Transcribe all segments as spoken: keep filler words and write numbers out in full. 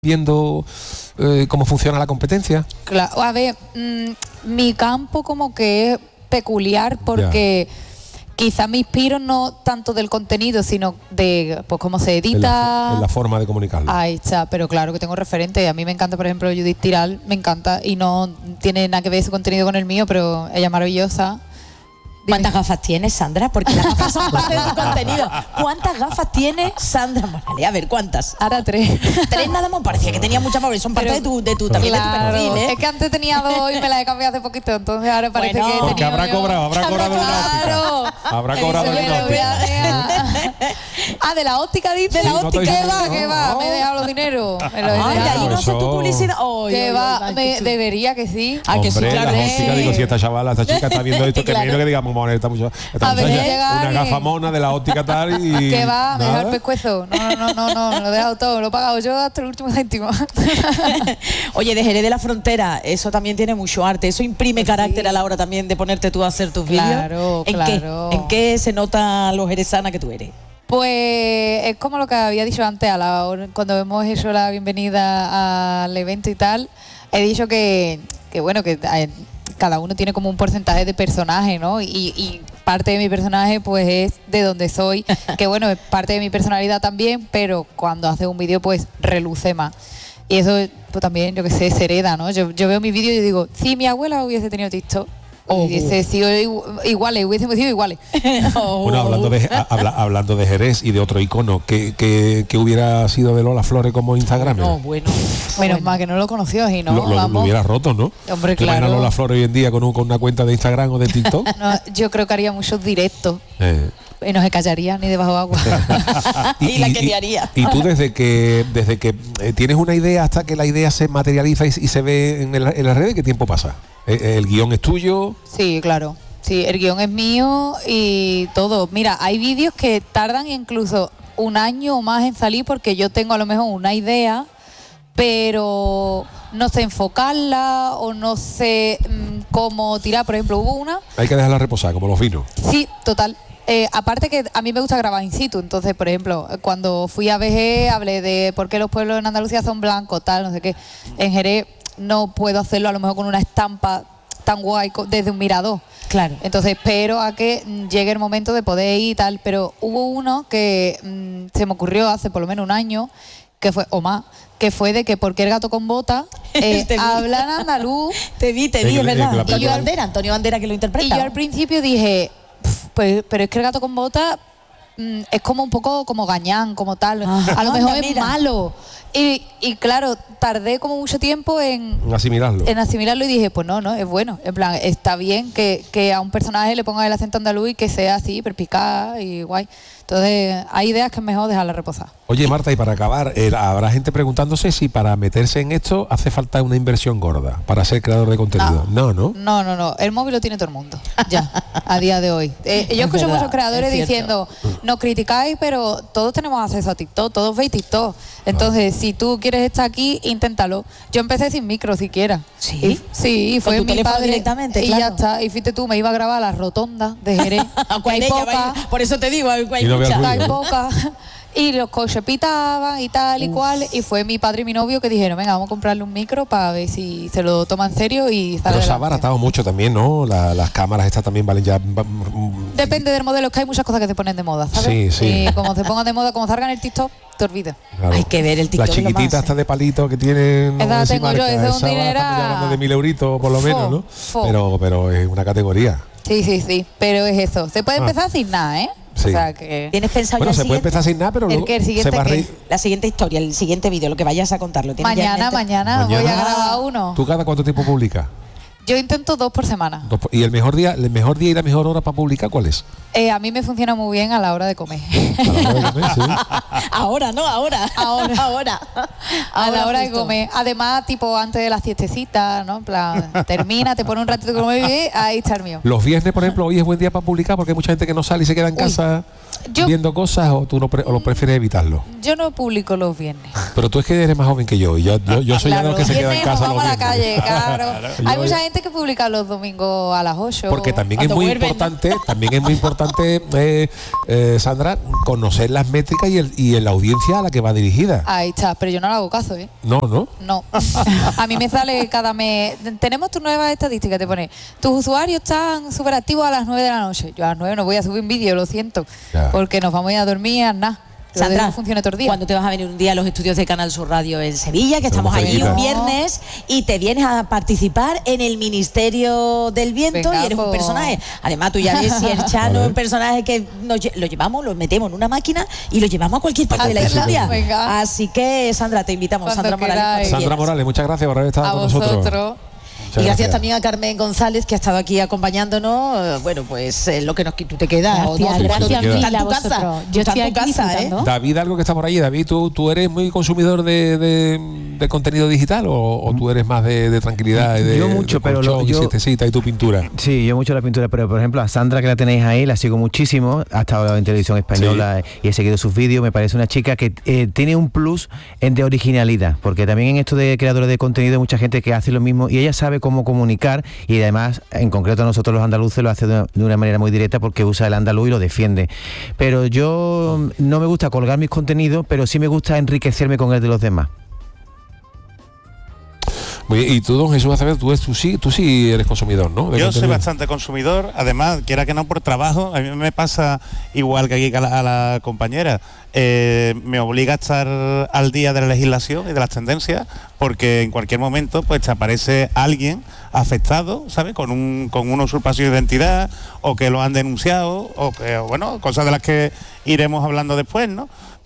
viendo eh, cómo funciona la competencia? Claro, a ver, mmm, mi campo como que es peculiar porque ya. Quizá me inspiro no tanto del contenido, sino de pues cómo se edita. En la, en la forma de comunicarlo. Ahí está, pero claro que tengo referentes. A mí me encanta, por ejemplo, Judith Tiral, me encanta y no tiene nada que ver su contenido con el mío, pero ella es maravillosa. ¿Cuántas gafas tienes, Sandra? Porque las gafas son parte de tu contenido. ¿Cuántas gafas tiene Sandra Morales? A ver, ¿cuántas? Ahora tres. Tres nada más, parecía que tenía muchas más, son parte Pero, de tu, de tu, también claro, de tu perfil, ¿eh? Es que antes tenía dos y me las he cambiado hace poquito, entonces ahora parece bueno, que he porque habrá yo... cobrado, habrá cobrado claro. una óptica. Habrá cobrado una una óptica. Ah, de la óptica, dice. De la sí, óptica. ¿Qué va? ¿Qué va? Me he dejado los dineros. Me los he Ay, dejado. ahí no haces tu publicidad. Oh, ¿Qué oh, va? oh, Me, debería que sí. Ah, que Hombre, sí, claro. la óptica, digo, si esta chavala, esta chica está viendo esto, que Claro. me que digamos, bueno, esta muchacha, esta A ver, muchacha, llega una alguien. gafa mona de la óptica tal y... ¿Qué va? Me he dejado nada. el pescuezo. No, no, no, no, no, lo he dejado todo. Lo he pagado yo hasta el último céntimo. Oye, de Jerez de la Frontera, eso también tiene mucho arte. Eso imprime Sí. carácter a la hora también de ponerte tú a hacer tus vídeos. Claro, ¿En claro. qué? ¿En qué se nota lo jerezana que tú eres? Pues es como lo que había dicho antes, a la hora, cuando hemos hecho la bienvenida al evento y tal, he dicho que, que bueno, que eh, cada uno tiene como un porcentaje de personaje, ¿no? Y, y parte de mi personaje pues es de donde soy, que bueno, es parte de mi personalidad también, pero cuando hace un vídeo pues reluce más. Y eso pues también, yo que sé, se hereda, ¿no? Yo, yo veo mis vídeos y digo, si mi abuela hubiese tenido TikTok, Oh. hubiese sido iguales, hubiésemos sido iguales. Bueno, hablando de, habla, hablando de Jerez y de otro icono, ¿qué, qué, qué hubiera sido de Lola Flores como Instagram? No, bueno. Menos bueno. mal que no lo conoció y no, lo, lo, vamos. lo hubiera roto, ¿no? Hombre, ¿Te claro. imaginas Lola Flores hoy en día con, un, con una cuenta de Instagram o de TikTok? No, yo creo que haría muchos directos eh. y no se callaría ni debajo de agua. Y la que te haría. Y, y tú desde que desde que eh, tienes una idea hasta que la idea se materializa y, y se ve en, el, en las redes, ¿qué tiempo pasa? ¿El, el guión es tuyo? Sí, claro. Sí, el guión es mío y todo. Mira, hay vídeos que tardan incluso un año o más en salir porque yo tengo a lo mejor una idea, pero no sé enfocarla o no sé mmm, cómo tirar. Por ejemplo, hubo una... Hay que dejarla reposar, como los vinos. Sí, total. Eh, aparte que a mí me gusta grabar in situ, entonces, por ejemplo, cuando fui a V G hablé de por qué los pueblos en Andalucía son blancos, tal, no sé qué. En Jerez no puedo hacerlo a lo mejor con una estampa tan guay co- desde un mirador. Claro. Entonces espero a que mm, llegue el momento de poder ir y tal, pero hubo uno que mmm, se me ocurrió hace por lo menos un año, que fue, o más, que fue de que por qué el gato con bota eh, Te vi. hablan andaluz. Te vi, te En vi, el- es en la verdad. Y yo película. Bandera, Antonio Bandera que lo interpreta. Y yo al principio dije, "Pf, pues, pero es que el gato con bota mm, es como un poco como gañán, como tal. Ajá. A lo mejor Anda, es mira. malo. Y, y claro, tardé como mucho tiempo en, Asimilarlo. en asimilarlo y dije, pues no, no, es bueno. En plan, está bien que, que a un personaje le ponga el acento andaluz y que sea así, perspicaz y guay. Entonces, hay ideas que es mejor dejarlas reposar. Oye, Marta, y para acabar, eh, habrá gente preguntándose si para meterse en esto hace falta una inversión gorda para ser creador de contenido. No, no. No, no, no. El móvil lo tiene todo el mundo. Ya, a día de hoy. Eh, yo Es escucho verdad, muchos creadores es cierto. diciendo, nos criticáis, pero todos tenemos acceso a TikTok, todos veis TikTok. Entonces, si tú quieres estar aquí, inténtalo. Yo empecé sin micro siquiera. ¿Sí? Y, sí, y Con fue tu mi teléfono padre. directamente, y claro. ya está. Y fíjate tú, me iba a grabar a la rotonda de Jerez. que Con hay ella, poca, vaya, por eso te digo, hay, hay Y no veo muchas. el hay ruido. poca. Y los coches pitaban y tal y Uf. cual. Y fue mi padre y mi novio que dijeron, venga, vamos a comprarle un micro para ver si se lo toma en serio y sale Pero se ha adelante. abaratado mucho también, ¿no? La- las cámaras estas también valen ya... mm, Depende del modelo, es que hay muchas cosas que se ponen de moda, ¿sabes? Sí, sí. Y como se pongan de moda, como salgan en el TikTok, te olvidas. claro. Hay que ver el TikTok. La es lo chiquitita más, esta ¿eh? de palito que tienen... Esa la tengo yo, esa es un esa va, dineral. estamos ya hablando de mil euritos por lo Fo, menos, ¿no? fo. Pero, pero es una categoría. Sí, sí, sí, pero es eso. Se puede Ah. empezar sin nada, ¿eh? Sí. O sea que... ¿Tienes pensado Bueno, ya se el puede siguiente? empezar sin nada, pero ¿El luego qué? ¿El se siguiente va a qué? reír. La siguiente historia, el siguiente vídeo, lo que vayas a contar. ¿Lo tienes ya en Mañana, mente? mañana, voy a Mañana. grabar uno. ¿Tú cada cuánto tiempo publicas? Yo intento dos por semana. Dos por- ¿Y el mejor día el mejor día y la mejor hora para publicar cuál es? Eh, a mí me funciona muy bien a la hora de comer. A la hora de comer, sí. Ahora, ¿no? Ahora. Ahora. Ahora. A la Ahora hora de justo. comer. Además, tipo antes de la siestecita, ¿no? En plan, termina, te pone un ratito de comer y ahí está el mío. Los viernes, por ejemplo, hoy es buen día para publicar porque hay mucha gente que no sale y se queda en Uy, casa yo- viendo cosas o tú no pre- o lo prefieres evitarlo. Yo no publico los viernes. Pero tú es que eres más joven que yo y yo, yo, yo soy ya de los que se queda en viernes casa nos los vamos a la viernes. calle, claro. Yo- Hay mucha gente hace que publicar los domingos a las ocho. Porque también es cuando muy vuelven, importante, ¿no? también es muy importante, eh, eh, Sandra, conocer las métricas y, el, y la audiencia a la que va dirigida. Ahí está, pero yo no le hago caso, ¿eh? No, no. No. A mí me sale cada mes. Tenemos tus nuevas estadísticas, te pone. Tus usuarios están súper activos a las nueve de la noche. Yo a las nueve no voy a subir un vídeo, lo siento. Ya. Porque nos vamos a ir a dormir a nada. Sandra, no funciona todo el día. ¿cuándo te vas a venir un día a los estudios de Canal Sur Radio en Sevilla? Que estamos Estamos allí cerquita. un viernes y te vienes a participar en el Ministerio del Viento. Venga, y eres un pues. personaje. Además, tú ya ves si el Chano es un personaje que nos lle- lo llevamos, lo metemos en una máquina y lo llevamos a cualquier parte de la Hacerla, historia. venga. Así que, Sandra, te invitamos. Cuando Sandra Morales. queráis. cuando Sandra quieras. Morales, muchas gracias por haber estado A con vosotros. nosotros. Muchas Y gracias también a Carmen González, que ha estado aquí acompañándonos. Eh, Bueno, pues eh, lo que nos tú te quedas. Gracias, o no, Sí, gracias sí, te mil queda. Está en a tu casa. vosotros. Tú Yo estás estoy en tu aquí casa, ¿eh? disfrutando. David, algo que está por ahí. David, ¿tú, tú eres muy consumidor de, de, de contenido digital o, o tú eres más de, de tranquilidad? y De, Yo mucho, de pero lo- colchón y yo- siestecita y tu pintura. Sí, yo mucho la pintura, pero por ejemplo a Sandra, que la tenéis ahí, la sigo muchísimo, ha estado en televisión española y he seguido sus vídeos. Me parece una chica que eh, tiene un plus en de originalidad, porque también en esto de creadores de contenido hay mucha gente que hace lo mismo y ella sabe cómo comunicar, y además en concreto nosotros los andaluces lo hace de una, de una manera muy directa porque usa el andaluz y lo defiende. Pero yo no me gusta colgar mis contenidos, pero sí me gusta enriquecerme con el de los demás. Muy bien, y tú, don Jesús Acevedo, tú, tú, sí, tú sí eres consumidor, ¿no? De Yo soy contenido. bastante consumidor, además, quiera que no por trabajo, a mí me pasa igual que aquí a la, a la compañera, eh, me obliga a estar al día de la legislación y de las tendencias, porque en cualquier momento pues te aparece alguien afectado, ¿sabes? Con un con una usurpación de identidad, o que lo han denunciado, o que, bueno, cosas de las que iremos hablando después, ¿no?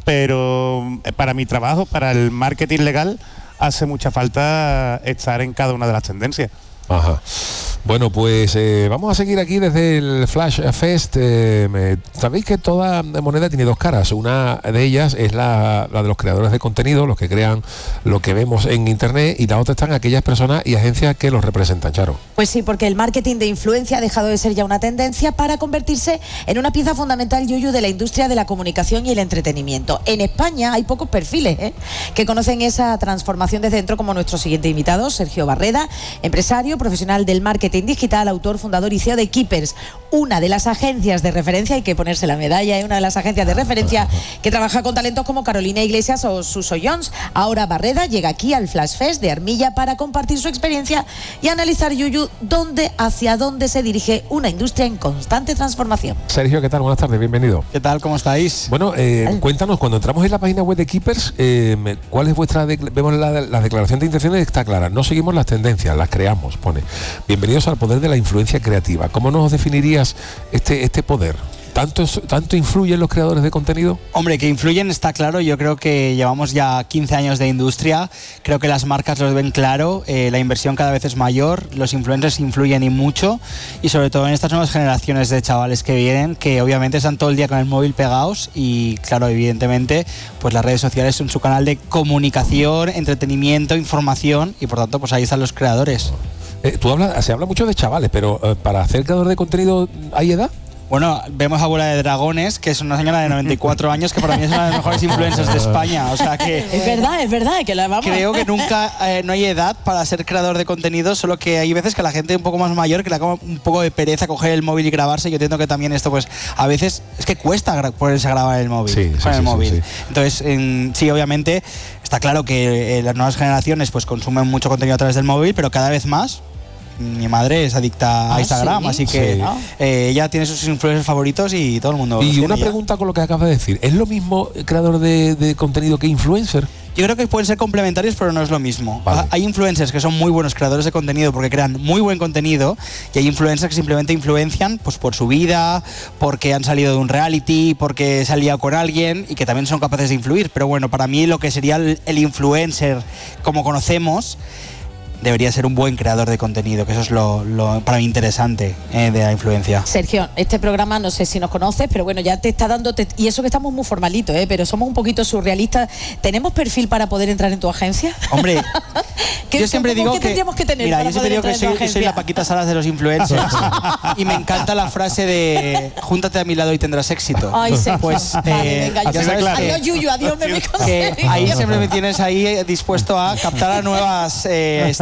Pero eh, para mi trabajo, para el marketing legal, hace mucha falta estar en cada una de las tendencias. Ajá. Bueno, pues eh, vamos a seguir aquí desde el Flash Fest. Eh, me- Sabéis que toda moneda tiene dos caras. Una de ellas es la, la de los creadores de contenido, los que crean lo que vemos en internet, y la otra están aquellas personas y agencias que los representan, Charo. Pues sí, porque el marketing de influencia ha dejado de ser ya una tendencia para convertirse en una pieza fundamental, Yuyu, de la industria de la comunicación y el entretenimiento. En España hay pocos perfiles ¿eh? que conocen esa transformación de dentro, como nuestro siguiente invitado, Sergio Barreda, empresario, profesional del marketing digital, autor, fundador y C E O de Keepers, una de las agencias de referencia, hay que ponerse la medalla, ¿eh? una de las agencias de referencia que trabaja con talentos como Carolina Iglesias o Suso Jones. Ahora Barreda llega aquí al Flash Fest de Armilla para compartir su experiencia y analizar, Yuyu, dónde, hacia dónde se dirige una industria en constante transformación. Sergio, ¿qué tal? Buenas tardes, bienvenido. ¿Qué tal? ¿Cómo estáis? Bueno, eh, cuéntanos, cuando entramos en la página web de Keepers, eh, me- ¿cuál es vuestra... decla- Vemos la, la declaración de intenciones, está clara. No seguimos las tendencias, las creamos, pone. Bienvenidos al poder de la influencia creativa. ¿Cómo nos definirías este, este poder? ¿Tanto, es- ¿Tanto influyen los creadores de contenido? Hombre, que influyen está claro. Yo creo que llevamos ya quince años de industria. Creo que las marcas lo ven claro. Eh, la inversión cada vez es mayor. Los influencers influyen y mucho. Y sobre todo en estas nuevas generaciones de chavales que vienen, que obviamente están todo el día con el móvil pegados. Y claro, evidentemente, pues las redes sociales son su canal de comunicación, entretenimiento, información. Y por tanto, pues ahí están los creadores. Eh, tú hablas, se habla mucho de chavales, pero eh, para hacer creador de contenido, ¿hay edad? Bueno, vemos a Abuela de Dragones, que es una señora de noventa y cuatro años, que para mí es una de las mejores influencers de España. O sea que... Es verdad, es verdad, que la vamos. Creo que nunca, eh, no hay edad para ser creador de contenido, solo que hay veces que la gente un poco más mayor, que le da como un poco de pereza coger el móvil y grabarse. Yo entiendo que también esto, pues, a veces es que cuesta gra- ponerse a grabar el móvil. Sí, sí, con el sí, móvil. sí, sí. Entonces, en- sí, obviamente, está claro que eh, las nuevas generaciones pues consumen mucho contenido a través del móvil, pero cada vez más. Mi madre es adicta Ah, a Instagram, ¿sí? así que Sí. eh, ella tiene sus influencers favoritos y todo el mundo. los Y tiene una ya. pregunta con lo que acabas de decir. ¿Es lo mismo creador de, de contenido que influencer? Yo creo que pueden ser complementarios, pero no es lo mismo. Vale. Ha- Hay influencers que son muy buenos creadores de contenido porque crean muy buen contenido, y hay influencers que simplemente influencian pues por su vida, porque han salido de un reality, porque se han liado con alguien y que también son capaces de influir. Pero bueno, para mí lo que sería el, el influencer como conocemos debería ser un buen creador de contenido, que eso es lo, lo para mí interesante eh, de la influencia. Sergio, este programa no sé si nos conoces, pero bueno, ya te está dando, te- y eso que estamos muy formalitos, ¿eh? Pero somos un poquito surrealistas. ¿Tenemos perfil para poder entrar en tu agencia? Hombre, ¿Qué- yo siempre cómo- digo qué que tendríamos que tener mira, para yo siempre poder digo que entrar en tu soy, que soy la agencia? Paquita Salas de los influencers y me encanta la frase de júntate a mi lado y tendrás éxito. Ay, Sergio. Pues Vale, eh, venga, ya yo- sabes que- adiós, Yuyu, adiós, me voy con que Sergio. ahí siempre me tienes ahí eh, dispuesto a captar a nuevas eh,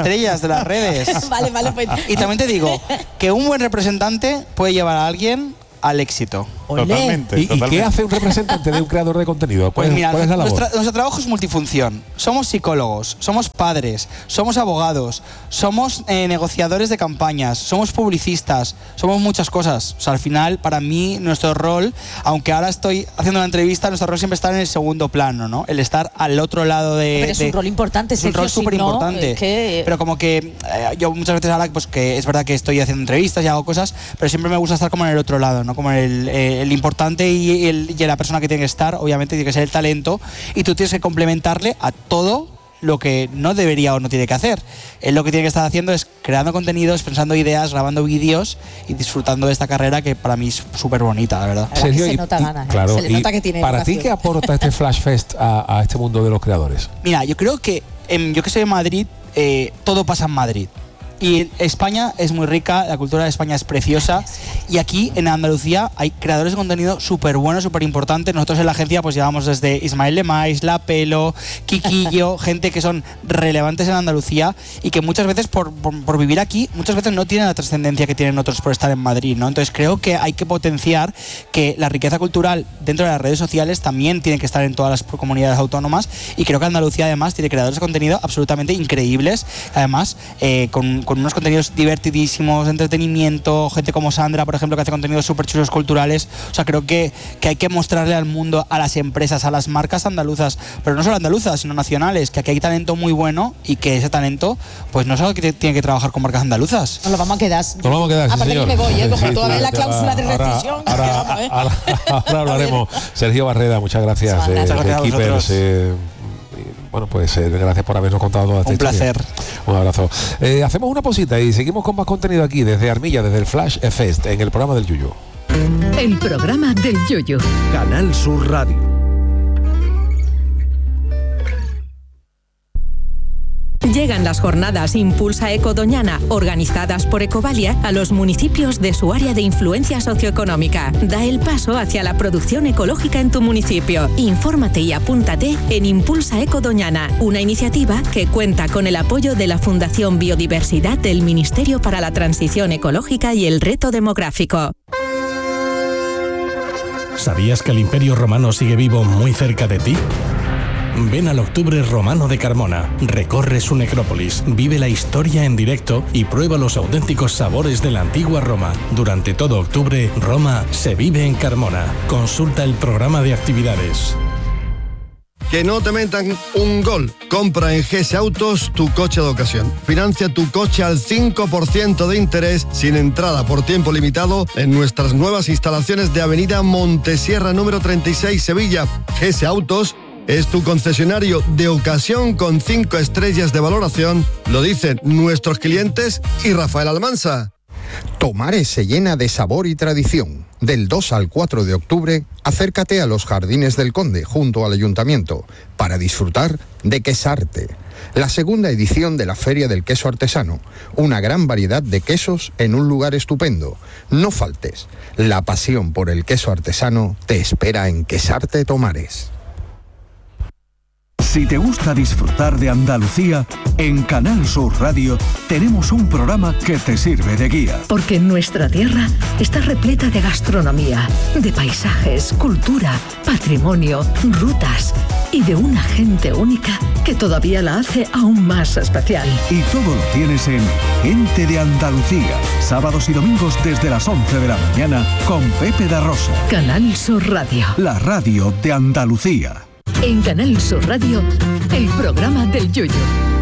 estrellas de las redes. Vale, vale, pues. Y también te digo que un buen representante puede llevar a alguien al éxito. Totalmente, ¿Y, ¿Y totalmente. qué hace un representante de un creador de contenido? ¿Cuál, Pues es- mira, cuál es la labor? nuestra- nuestro trabajo es multifunción. Somos psicólogos, somos padres, somos abogados, somos eh, negociadores de campañas, somos publicistas, somos muchas cosas. O sea, al final, para mí, nuestro rol, aunque ahora estoy haciendo una entrevista, nuestro rol siempre está en el segundo plano, ¿no? El estar al otro lado de... Pero es un de- rol importante, es un Sergio, rol si súper no, importante. es que- Pero como que eh, yo muchas veces ahora, pues que es verdad que estoy haciendo entrevistas y hago cosas, pero siempre me gusta estar como en el otro lado, ¿no? Como en el, eh, el importante y, el, y la persona que tiene que estar, obviamente tiene que ser el talento, y tú tienes que complementarle a todo lo que no debería o no tiene que hacer. Él lo que tiene que estar haciendo es creando contenidos, pensando ideas, grabando vídeos y disfrutando de esta carrera que para mí es súper bonita, la verdad. La verdad que se y- nota y- ganas, ¿eh? claro, Se le y nota que tiene para ti, vocación. ¿qué aporta este Flash Fest a, a este mundo de los creadores? Mira, yo creo que em, yo que soy de Madrid, eh, todo pasa en Madrid. Y España es muy rica, la cultura de España es preciosa, y aquí en Andalucía hay creadores de contenido súper buenos, súper importantes. Nosotros en la agencia pues llevamos desde Ismael Lemais, La Pelo, Kikillo, gente que son relevantes en Andalucía y que muchas veces por, por, por vivir aquí, muchas veces no tienen la trascendencia que tienen otros por estar en Madrid, ¿no? Entonces creo que hay que potenciar que la riqueza cultural dentro de las redes sociales también tiene que estar en todas las comunidades autónomas, y creo que Andalucía además tiene creadores de contenido absolutamente increíbles, además eh, con, con unos contenidos divertidísimos, de entretenimiento, gente como Sandra, por ejemplo, que hace contenidos súper chulos culturales. O sea, creo que, que hay que mostrarle al mundo, a las empresas, a las marcas andaluzas, pero no solo andaluzas, sino nacionales, que aquí hay talento muy bueno y que ese talento, pues no solo que te- tiene que trabajar con marcas andaluzas. Nos lo vamos a quedar. Nos vamos a quedar, sí, Aparte señor. que me voy, ¿eh? Como Sí, tú sí, ves la te va- cláusula de ahora- restricción. Ahora, que vamos, ¿eh? ahora- ahora hablaremos. Sergio Barreda, muchas gracias. Muchas eh, gracias. de Gracias a Keepers, vosotros. eh, y, bueno, pues eh, gracias por habernos contado toda esta Un historia. placer. Un abrazo. Eh, hacemos una pausita y seguimos con más contenido aquí desde Armilla, desde el Flash Fest, en el programa del Yuyu. El programa del Yoyo. Canal Sur Radio. Llegan las jornadas Impulsa Eco Doñana, organizadas por Ecovalia, a los municipios de su área de influencia socioeconómica. Da el paso hacia la producción ecológica en tu municipio. Infórmate y apúntate en Impulsa Eco Doñana, una iniciativa que cuenta con el apoyo de la Fundación Biodiversidad del Ministerio para la Transición Ecológica y el Reto Demográfico. ¿Sabías que el Imperio Romano sigue vivo muy cerca de ti? Ven al Octubre Romano de Carmona, recorre su necrópolis, vive la historia en directo y prueba los auténticos sabores de la antigua Roma. Durante todo octubre, Roma se vive en Carmona. Consulta el programa de actividades. Que no te metan un gol. Compra en G S Autos tu coche de ocasión. Financia tu coche al cinco por ciento de interés sin entrada por tiempo limitado en nuestras nuevas instalaciones de Avenida Montesierra número treinta y seis, Sevilla. G S Autos es tu concesionario de ocasión con cinco estrellas de valoración. Lo dicen nuestros clientes y Rafael Almansa. Tomares se llena de sabor y tradición. Del dos al cuatro de octubre, acércate a los Jardines del Conde, junto al Ayuntamiento, para disfrutar de Quesarte, la segunda edición de la Feria del Queso Artesano. Una gran variedad de quesos en un lugar estupendo. No faltes. La pasión por el queso artesano te espera en Quesarte Tomares. Si te gusta disfrutar de Andalucía, en Canal Sur Radio tenemos un programa que te sirve de guía. Porque nuestra tierra está repleta de gastronomía, de paisajes, cultura, patrimonio, rutas y de una gente única que todavía la hace aún más especial. Y todo lo tienes en Gente de Andalucía, sábados y domingos desde las once de la mañana con Pepe da Rosa. Canal Sur Radio. La radio de Andalucía. En Canal Sur Radio, el programa del Yoyo.